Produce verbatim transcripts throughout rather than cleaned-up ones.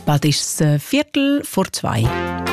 Bald ist es äh, Viertel vor zwei.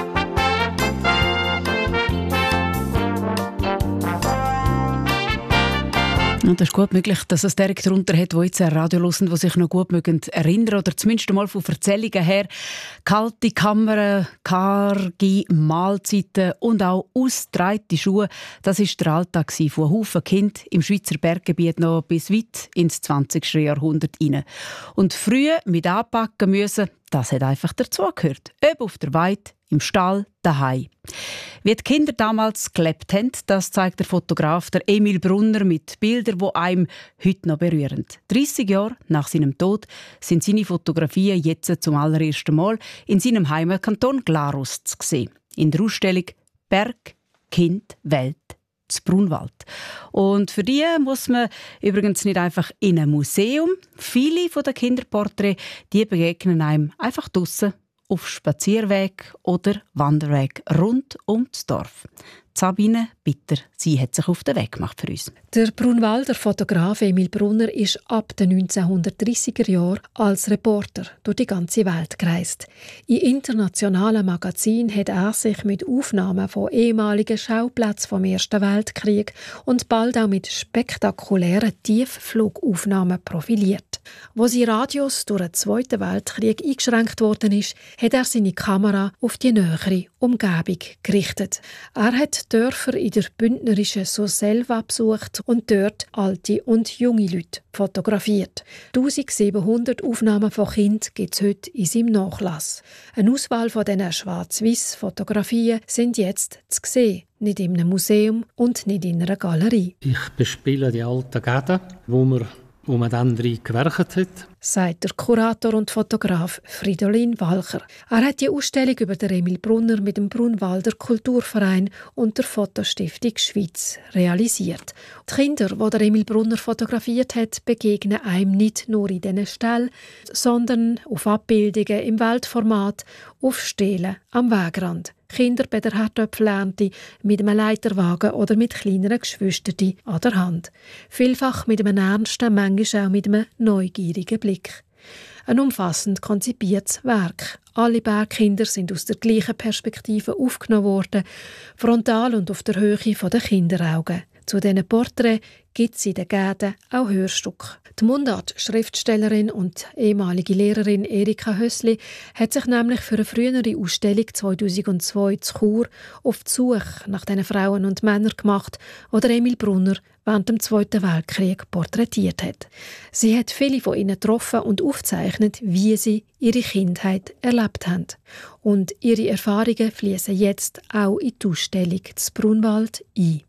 Und es ist gut möglich, dass es direkt darunter hat, die jetzt ein Radio hören, die sich noch gut mögen erinnern oder zumindest mal von Erzählungen her. Kalte Kammern, karge Mahlzeiten und auch ausgestreckte Schuhe. Das war der Alltag von Haufen Kindern im Schweizer Berggebiet noch bis weit ins zwanzigste Jahrhundert hinein. Und früh mit anpacken müssen, das hat einfach dazugehört. Ob auf der Weide, im Stall, daheim. Wie die Kinder damals gelebt haben, das zeigt der Fotograf der Emil Brunner mit Bildern, die einem heute noch berühren. dreissig Jahre nach seinem Tod sind seine Fotografien jetzt zum allerersten Mal in seinem Heimatkanton Glarus zu sehen. In der Ausstellung «Berg, Kind, Welt» zu Brunwald. Und für die muss man übrigens nicht einfach in ein Museum. Viele der Kinderporträts die begegnen einem einfach draussen auf Spazierweg oder Wanderweg rund um das Dorf. Sabine Bitter, sie hat sich auf den Weg gemacht für uns. Der Brunwalder Fotograf Emil Brunner ist ab den neunzehnhundertdreissiger Jahren als Reporter durch die ganze Welt gereist. In internationalen Magazinen hat er sich mit Aufnahmen von ehemaligen Schauplätzen vom Ersten Weltkrieg und bald auch mit spektakulären Tiefflugaufnahmen profiliert. Wo sein Radius durch den Zweiten Weltkrieg eingeschränkt worden ist, hat er seine Kamera auf die nähere Umgebung gerichtet. Er hat Dörfer in der bündnerischen Surselva besucht und dort alte und junge Leute fotografiert. eintausendsiebenhundert Aufnahmen von Kindern gibt es heute in seinem Nachlass. Eine Auswahl von diesen Schwarz-Weiß-Fotografien sind jetzt zu sehen. Nicht in einem Museum und nicht in einer Galerie. Ich bespiele die alten Gäden, wo man wo man dann drin gewerkt hat. Sagt der Kurator und Fotograf Fridolin Walcher. Er hat die Ausstellung über den Emil Brunner mit dem Brunwalder Kulturverein und der Fotostiftung Schweiz realisiert. Die Kinder, die der Emil Brunner fotografiert hat, begegnen einem nicht nur in diesen Ställen, sondern auf Abbildungen im Weltformat, auf Stelen am Wegrand. Kinder bei der Herdöpfelernte, mit einem Leiterwagen oder mit kleineren Geschwistern an der Hand. Vielfach mit einem ernsten, manchmal auch mit einem neugierigen Blick. Ein umfassend konzipiertes Werk. Alle Bergkinder sind aus der gleichen Perspektive aufgenommen worden, frontal und auf der Höhe der Kinderaugen. Zu diesen Porträts gibt es in den Gäden auch Hörstücke. Die Mundart-Schriftstellerin und ehemalige Lehrerin Erika Hössli hat sich nämlich für eine frühere Ausstellung zweitausendzwei zu Chur auf die Suche nach diesen Frauen und Männern gemacht, die der Emil Brunner während dem Zweiten Weltkrieg porträtiert hat. Sie hat viele von ihnen getroffen und aufgezeichnet, wie sie ihre Kindheit erlebt haben. Und ihre Erfahrungen fließen jetzt auch in die Ausstellung zu Brunwald ein.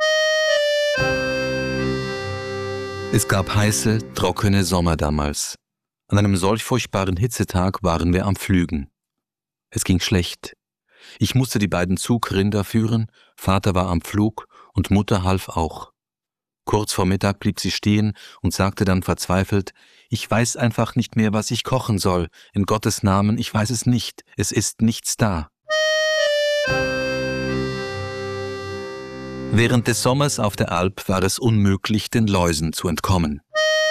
Es gab heiße, trockene Sommer damals. An einem solch furchtbaren Hitzetag waren wir am Pflügen. Es ging schlecht. Ich musste die beiden Zugrinder führen, Vater war am Pflug und Mutter half auch. Kurz vor Mittag blieb sie stehen und sagte dann verzweifelt, ich weiß einfach nicht mehr, was ich kochen soll. In Gottes Namen, ich weiß es nicht. Es ist nichts da. Während des Sommers auf der Alp war es unmöglich, den Läusen zu entkommen.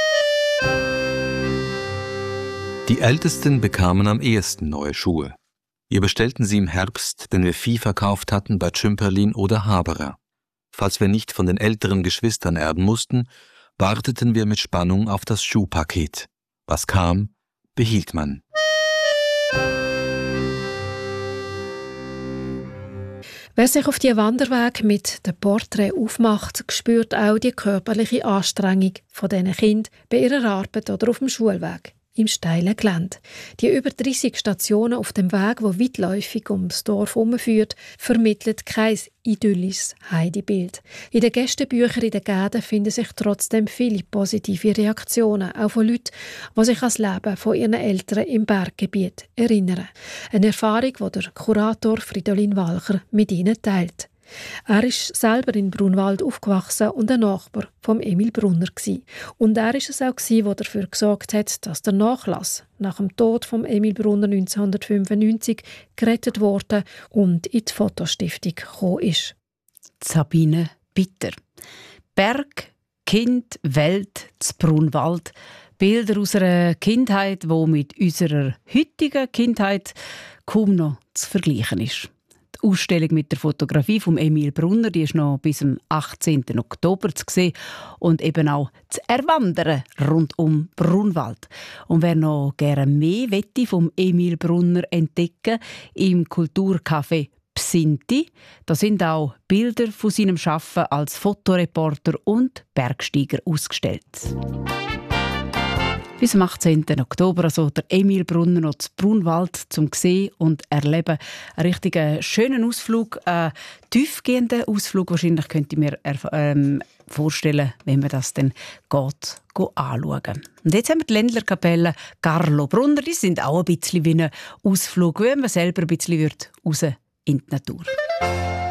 Die Ältesten bekamen am ehesten neue Schuhe. Wir bestellten sie im Herbst, wenn wir Vieh verkauft hatten bei Tschümperlin oder Haberer. Falls wir nicht von den älteren Geschwistern erben mussten, warteten wir mit Spannung auf das Schuhpaket. Was kam, behielt man. Wer sich auf die Wanderweg mit dem Porträt aufmacht, spürt auch die körperliche Anstrengung von diesen Kindern bei ihrer Arbeit oder auf dem Schulweg im steilen Gelände. Die über dreissig Stationen auf dem Weg, wo weitläufig ums Dorf herumführt, vermittelt kein idyllisches Heidebild. In den Gästebüchern in den Gäden finden sich trotzdem viele positive Reaktionen, auch von Leuten, die sich an das Leben von ihren Eltern im Berggebiet erinnern. Eine Erfahrung, die der Kurator Fridolin Walcher mit ihnen teilt. Er ist selber in Brunwald aufgewachsen und ein Nachbar von Emil Brunner gsi. Und er ist es auch gsi, der dafür gesorgt hat, dass der Nachlass nach dem Tod von Emil Brunner neunzehnhundertfünfundneunzig gerettet wurde und in die Fotostiftung gekommen ist. Sabine Bitter. Berg, Kind, Welt, z Brunwald. Bilder aus einer Kindheit, die mit unserer heutigen Kindheit kaum noch zu vergleichen ist. Die Ausstellung mit der Fotografie von Emil Brunner, die ist noch bis zum achtzehnten Oktober zu sehen und eben auch zu erwandern rund um Brunwald. Und wer noch gerne mehr wette vom Emil Brunner entdecken, im Kulturcafé Psinti, da sind auch Bilder von seinem Schaffen als Fotoreporter und Bergsteiger ausgestellt. Bis am achtzehnten Oktober, also der Emil Brunner noch zu Brunwald zum Sehen und Erleben. Ein richtig schönen Ausflug, einen tiefgehenden Ausflug wahrscheinlich könnte ich mir ähm, vorstellen, wenn man das dann geht, go anschauen. Und jetzt haben wir die Ländlerkapelle Carlo Brunner, die sind auch ein bisschen wie ein Ausflug, wenn man selber ein bisschen raus in die Natur.